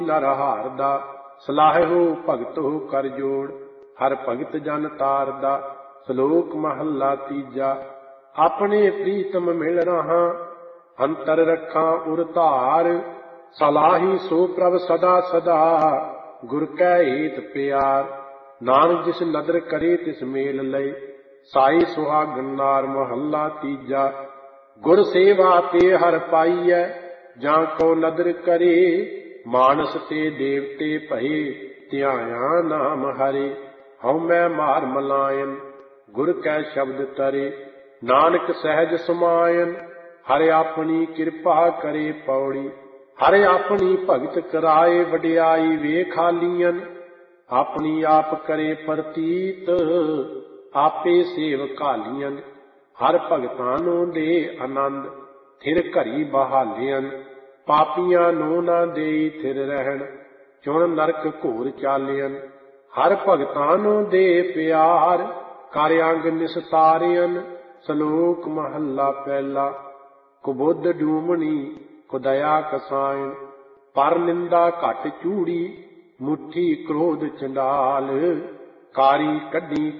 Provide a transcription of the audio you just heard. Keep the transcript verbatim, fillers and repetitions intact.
नर हार दा, सलाहो भगत हो कर जोड़, हर भगत जन तार दा। श्लोक महला तीजा। अपने प्रीतम मिल रहा, अंतर रखा उर धार, सलाही सो प्रभ सदा सदा, गुर कै हेत प्यार। नानक जिस नदर करे तिस मेल लय, साई सुहागन नार। महला तीजा। गुर सेवा ते हर पाईऐ, जां को नदर करे, मानस ते देवते भये, ध्याया नाम हरे। हਉ मैं मार मलायन, गुर कै शब्द तरे, नानक सहज समायन, हर अपनी कृपा करे पौड़ी। हर अपनी भगत कराए, वडियाई वेखालीयन, अपनी आप करे प्रतीत, आपे सेव कालीयन। हर भगतां नूं दे आनंद, थिर घरी बहालियन, पापियां नूं ना देई थिर रहन, चुन नरक घोर चालियन। हर भगतां नूं दे प्यार, कर अंग निस्तारियन। श्लोक महला पहला। कुबुध डूमनी कुदया कसायन, पर निंदा घट चूड़ी, मुट्ठी क्रोध चंडाल, कारी कढ़ी